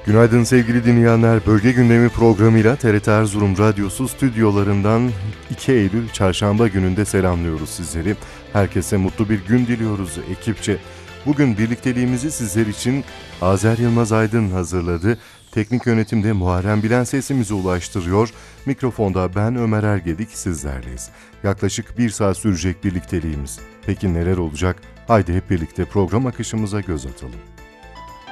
Günaydın sevgili dinleyenler. Bölge gündemi programıyla TRT Erzurum Radyosu stüdyolarından 2 Eylül Çarşamba gününde selamlıyoruz sizleri. Herkese mutlu bir gün diliyoruz ekipçe. Bugün birlikteliğimizi sizler için Azer Yılmaz Aydın hazırladı. Teknik yönetimde Muharrem Bilen sesimizi ulaştırıyor. Mikrofonda ben Ömer Ergedik sizlerleyiz. Yaklaşık 1 saat sürecek birlikteliğimiz. Peki neler olacak? Haydi hep birlikte program akışımıza göz atalım.